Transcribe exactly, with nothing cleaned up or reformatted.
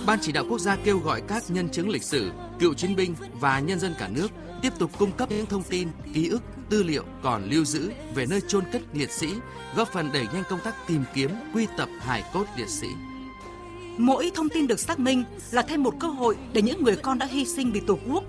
Ban Chỉ đạo Quốc gia kêu gọi các nhân chứng lịch sử, cựu chiến binh và nhân dân cả nước tiếp tục cung cấp những thông tin, ký ức, tư liệu còn lưu giữ về nơi chôn cất liệt sĩ, góp phần đẩy nhanh công tác tìm kiếm, quy tập hài cốt liệt sĩ. Mỗi thông tin được xác minh là thêm một cơ hội để những người con đã hy sinh vì Tổ quốc